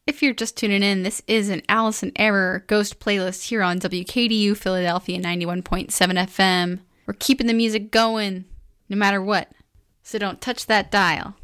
If you're just tuning in, this is an Allison Error Ghost playlist here on WKDU Philadelphia 91.7 FM. We're keeping the music going, no matter what. So don't touch that dial.